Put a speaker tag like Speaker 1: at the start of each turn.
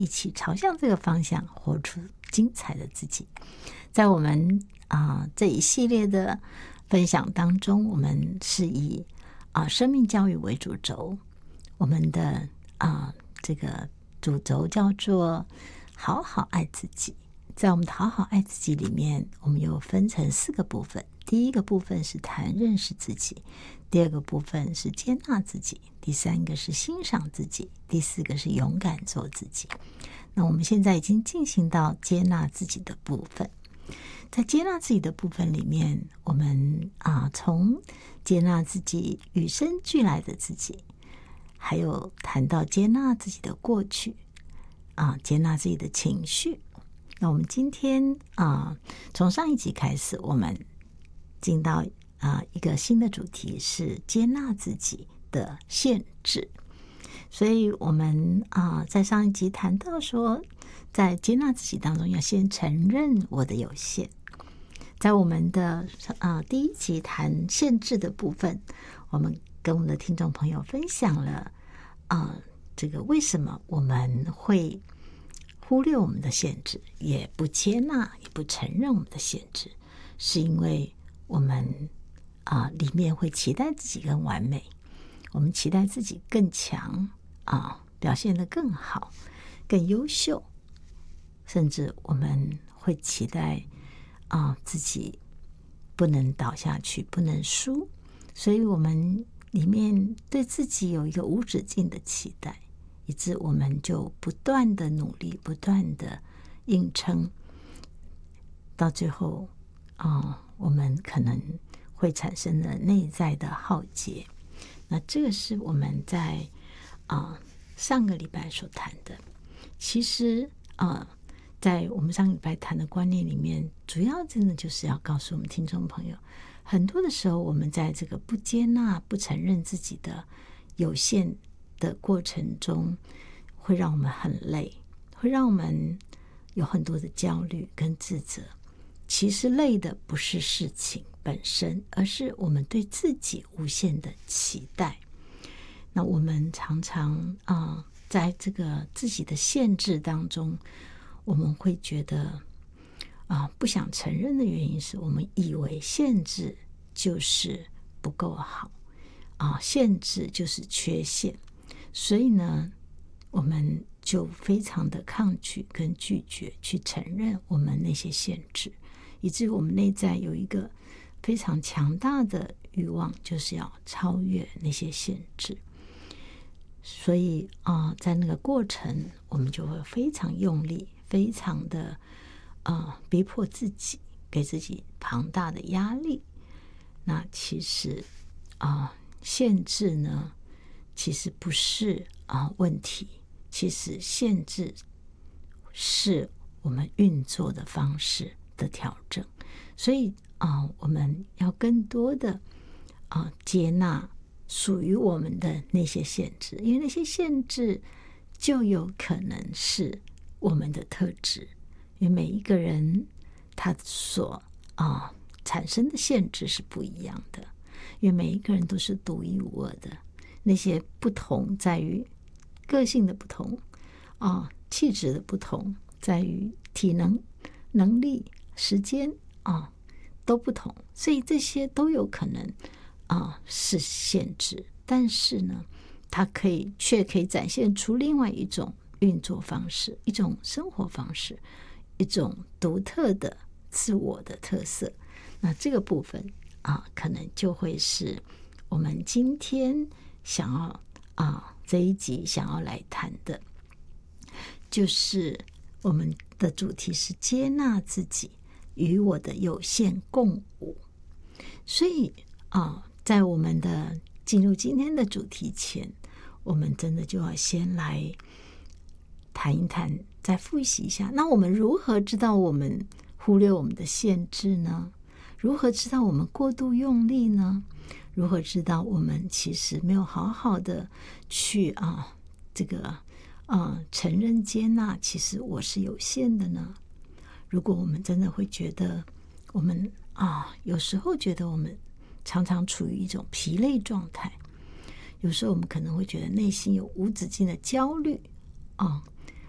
Speaker 1: 一起朝向这个方向，活出精彩的自己。在我们这一系列的分享当中，我们是以生命教育为主轴，我们的这个主轴叫做好好爱自己。在我们的好好爱自己里面，我们又分成4个部分。第一个部分是谈认识自己，第二个部分是接纳自己，第3个是欣赏自己，第4个是勇敢做自己。那我们现在已经进行到接纳自己的部分。在接纳自己的部分里面，我们从接纳自己与生俱来的自己，还有谈到接纳自己的过去，接纳自己的情绪。那我们今天从上一集开始，我们进到一个新的主题，是接纳自己的限制。所以我们在上一集谈到说，在接纳自己当中，要先承认我的有限。在我们的第一集谈限制的部分，我们跟我们的听众朋友分享了这个为什么我们会忽略我们的限制，也不接纳，也不承认我们的限制，是因为我们里面会期待自己更完美，我们期待自己更强表现得更好，更优秀，甚至我们会期待自己不能倒下去，不能输，所以我们里面对自己有一个无止境的期待，以致我们就不断的努力，不断的硬撑，到最后我们可能会产生了内在的浩劫。那这个是我们在上个礼拜所谈的。其实在我们上个礼拜谈的观念里面，主要真的就是要告诉我们听众朋友，很多的时候我们在这个不接纳、不承认自己的有限的过程中，会让我们很累，会让我们有很多的焦虑跟自责。其实累的不是事情本身，而是我们对自己无限的期待。那我们常常在这个自己的限制当中，我们会觉得不想承认的原因是我们以为限制就是不够好限制就是缺陷，所以呢我们就非常的抗拒跟拒绝去承认我们那些限制，以至于我们内在有一个非常强大的欲望，就是要超越那些限制。所以在那个过程，我们就会非常用力，非常的逼迫自己，给自己庞大的压力。那其实限制呢，其实不是问题，其实限制是我们运作的方式的调整。所以我们要更多的接纳属于我们的那些限制，因为那些限制就有可能是我们的特质。因为每一个人他所产生的限制是不一样的，因为每一个人都是独一无二的。那些不同在于个性的不同气质的不同，在于体能、能力、时间都不同，所以这些都有可能是限制。但是呢，它却可以展现出另外一种运作方式，一种生活方式，一种独特的自我的特色。那这个部分可能就会是我们今天想要这一集想要来谈的，就是我们的主题是接纳自己与我的有限共舞。所以在我们的进入今天的主题前，我们真的就要先来谈一谈，再复习一下，那我们如何知道我们忽略我们的限制呢？如何知道我们过度用力呢？如何知道我们其实没有好好的去承认接纳其实我是有限的呢？如果我们真的会觉得我们有时候觉得我们常常处于一种疲累状态，有时候我们可能会觉得内心有无止境的焦虑